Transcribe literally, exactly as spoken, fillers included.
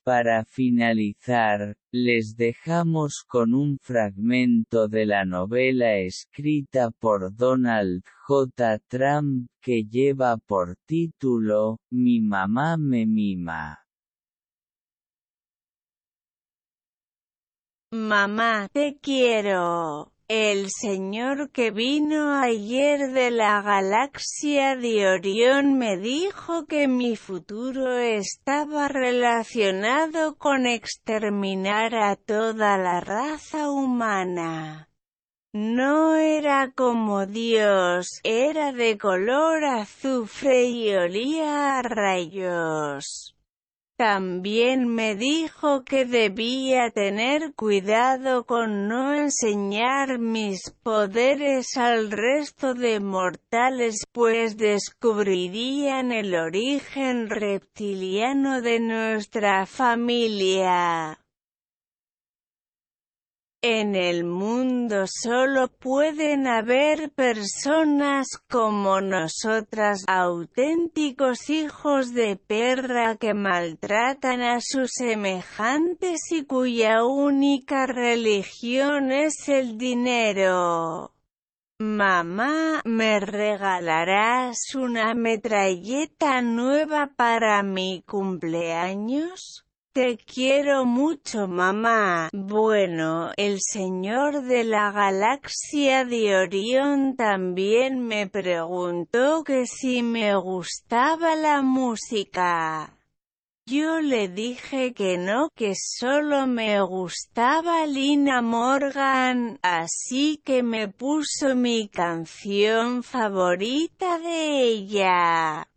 Para finalizar, les dejamos con un fragmento de la novela escrita por Donald J. Trump que lleva por título, Mi mamá me mima. Mamá, te quiero. El señor que vino ayer de la galaxia de Orión me dijo que mi futuro estaba relacionado con exterminar a toda la raza humana. No era como Dios, era de color azufre y olía a rayos. También me dijo que debía tener cuidado con no enseñar mis poderes al resto de mortales, pues descubrirían el origen reptiliano de nuestra familia. En el mundo solo pueden haber personas como nosotras, auténticos hijos de perra que maltratan a sus semejantes y cuya única religión es el dinero. Mamá, ¿me regalarás una metralleta nueva para mi cumpleaños? Te quiero mucho, mamá. Bueno, el señor de la galaxia de Orión también me preguntó que si me gustaba la música. Yo le dije que no, que solo me gustaba Lina Morgan, así que me puso mi canción favorita de ella.